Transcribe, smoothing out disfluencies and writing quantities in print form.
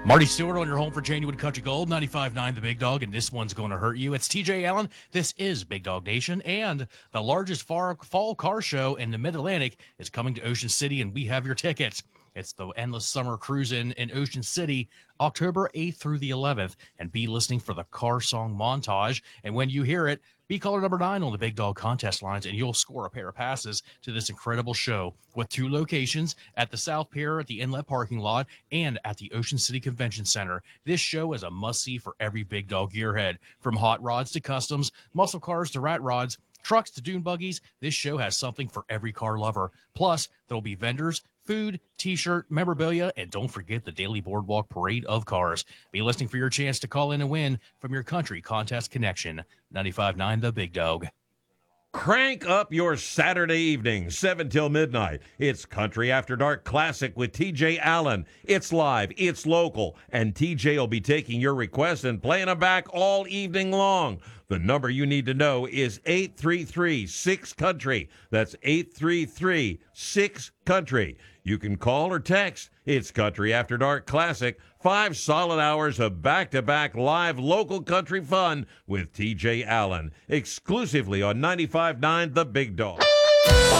Marty Stewart on your home for January Country Gold, 95.9 The Big Dog, and this one's going to hurt you. It's TJ Allen. This is Big Dog Nation, and the largest fall car show in the Mid-Atlantic is coming to Ocean City, and we have your tickets. It's the Endless Summer Cruise in Ocean City, October 8th through the 11th, and be listening for the car song montage. And when you hear it, be caller number 9 on the Big Dog contest lines, and you'll score a pair of passes to this incredible show with 2 locations at the South Pier, at the Inlet parking lot, and at the Ocean City Convention Center. This show is a must-see for every Big Dog gearhead. From hot rods to customs, muscle cars to rat rods, trucks to dune buggies, this show has something for every car lover. Plus, there'll be vendors, food, t-shirt, memorabilia, and don't forget the daily boardwalk parade of cars. Be listening for your chance to call in and win from your country contest connection. 95.9 The Big Dog. Crank up your Saturday evening, 7 till midnight. It's Country After Dark Classic with TJ Allen. It's live, it's local, and TJ will be taking your requests and playing them back all evening long. The number you need to know is 833-6-COUNTRY. That's 833-6-COUNTRY. You can call or text. It's Country After Dark Classic. 5 solid hours of back-to-back live local country fun with TJ Allen. Exclusively on 95.9 The Big Dog.